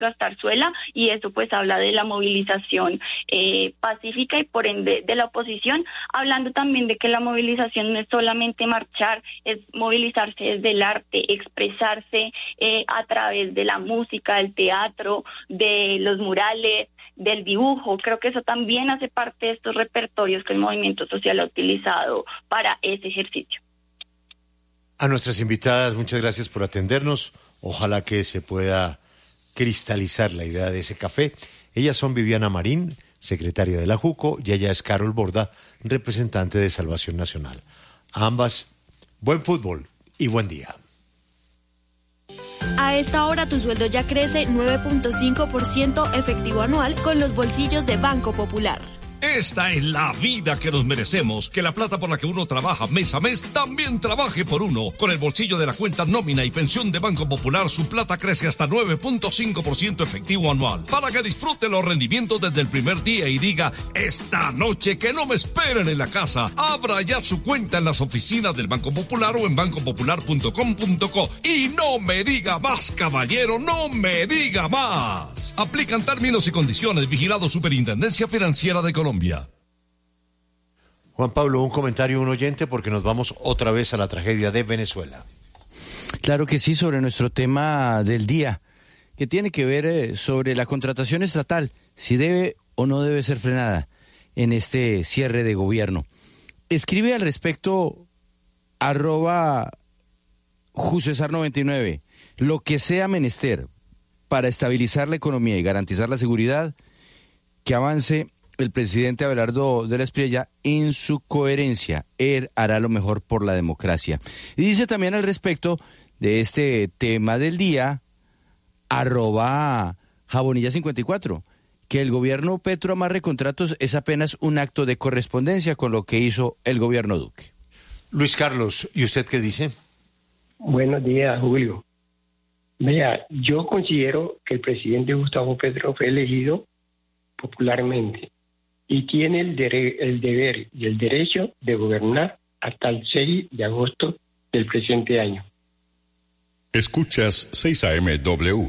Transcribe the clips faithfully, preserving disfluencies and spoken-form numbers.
a Zarzuela, y eso pues habla de la movilización eh, pacífica y por ende de la oposición, hablando también de que la movilización no es solamente marchar, es movilizarse desde el arte, expresarse eh, a través de la música, del teatro, de los murales, del dibujo. Creo que eso también hace parte de estos repertorios que el movimiento social ha utilizado para ese ejercicio. A nuestras invitadas, muchas gracias por atendernos. Ojalá que se pueda cristalizar la idea de ese café. Ellas son Viviana Marín, secretaria de la JUCO, y ella es Carol Borda, representante de Salvación Nacional. A ambas, buen fútbol y buen día. A esta hora tu sueldo ya crece nueve punto cinco por ciento efectivo anual con los bolsillos de Banco Popular. Esta es la vida que nos merecemos, que la plata por la que uno trabaja mes a mes también trabaje por uno. Con el bolsillo de la cuenta nómina y pensión de Banco Popular, su plata crece hasta nueve punto cinco por ciento efectivo anual, para que disfrute los rendimientos desde el primer día y diga, esta noche que no me esperen en la casa. Abra ya su cuenta en las oficinas del Banco Popular o en banco popular punto com punto co. Y no me diga más, caballero, no me diga más. Aplican términos y condiciones. Vigilado Superintendencia Financiera de Colombia. Juan Pablo, un comentario, un oyente, porque nos vamos otra vez a la tragedia de Venezuela. Claro que sí, sobre nuestro tema del día, que tiene que ver eh, sobre la contratación estatal, si debe o no debe ser frenada en este cierre de gobierno. Escribe al respecto arroba Jusesar noventa y nueve, lo que sea menester para estabilizar la economía y garantizar la seguridad, que avance el presidente Abelardo de la Espriella en su coherencia. Él hará lo mejor por la democracia. Y dice también al respecto de este tema del día, arroba Jabonilla cincuenta y cuatro, que el gobierno Petro amarre contratos es apenas un acto de correspondencia con lo que hizo el gobierno Duque. Luis Carlos, ¿y usted qué dice? Buenos días, Julio. Vea, yo considero que el presidente Gustavo Petro fue elegido popularmente y tiene el, dere- el deber y el derecho de gobernar hasta el seis de agosto del presente año. Escuchas seis A M W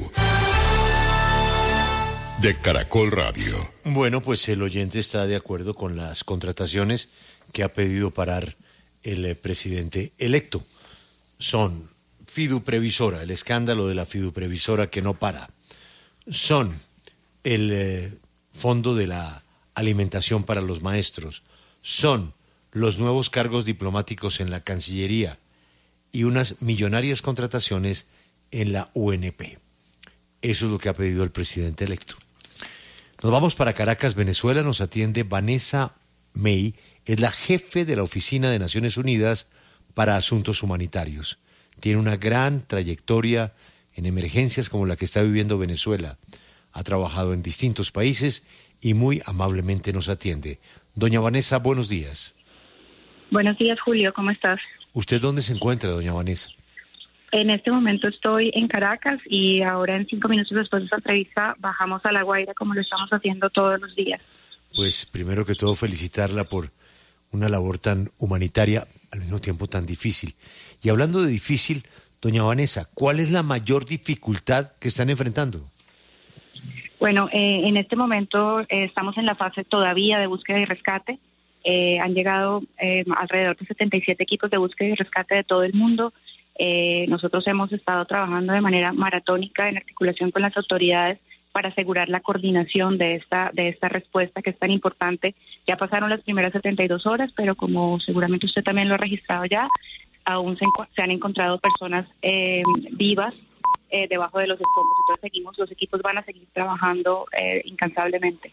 de Caracol Radio. Bueno, pues el oyente está de acuerdo con las contrataciones que ha pedido parar el eh, presidente electo. Son Fiduprevisora, el escándalo de la Fiduprevisora que no para. Son el eh, Fondo de la Alimentación para los Maestros. Son los nuevos cargos diplomáticos en la Cancillería y unas millonarias contrataciones en la U N P. Eso es lo que ha pedido el presidente electo. Nos vamos para Caracas, Venezuela. Nos atiende Vanessa May, es la jefe de la Oficina de Naciones Unidas para Asuntos Humanitarios. Tiene una gran trayectoria en emergencias como la que está viviendo Venezuela. Ha trabajado en distintos países y muy amablemente nos atiende. Doña Vanessa, buenos días. Buenos días, Julio, ¿cómo estás? ¿Usted dónde se encuentra, doña Vanessa? En este momento estoy en Caracas y ahora en cinco minutos después de esta entrevista bajamos a La Guaira como lo estamos haciendo todos los días. Pues primero que todo felicitarla por una labor tan humanitaria, al mismo tiempo tan difícil. Y hablando de difícil, doña Vanessa, ¿cuál es la mayor dificultad que están enfrentando? Bueno, eh, en este momento eh, estamos en la fase todavía de búsqueda y rescate. Eh, han llegado eh, alrededor de setenta y siete equipos de búsqueda y rescate de todo el mundo. Eh, nosotros hemos estado trabajando de manera maratónica en articulación con las autoridades para asegurar la coordinación de esta de esta respuesta que es tan importante. Ya pasaron las primeras setenta y dos horas, pero como seguramente usted también lo ha registrado ya, aún se, se han encontrado personas eh, vivas eh, debajo de los escombros. Entonces seguimos, los equipos van a seguir trabajando eh, incansablemente.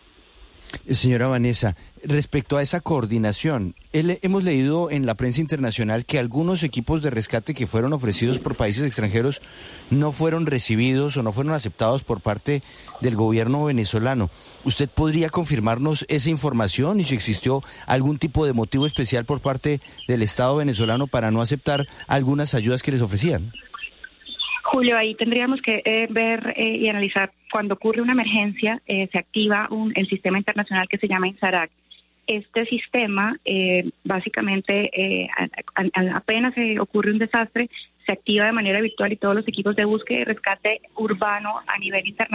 Señora Vanessa, respecto a esa coordinación, él, hemos leído en la prensa internacional que algunos equipos de rescate que fueron ofrecidos por países extranjeros no fueron recibidos o no fueron aceptados por parte del gobierno venezolano. ¿Usted podría confirmarnos esa información y si existió algún tipo de motivo especial por parte del Estado venezolano para no aceptar algunas ayudas que les ofrecían? Julio, ahí tendríamos que eh, ver eh, y analizar. Cuando ocurre una emergencia, eh, se activa un, el sistema internacional que se llama INSARAC. Este sistema, eh, básicamente, eh, a, a, apenas eh, ocurre un desastre, se activa de manera virtual y todos los equipos de búsqueda y rescate urbano a nivel internacional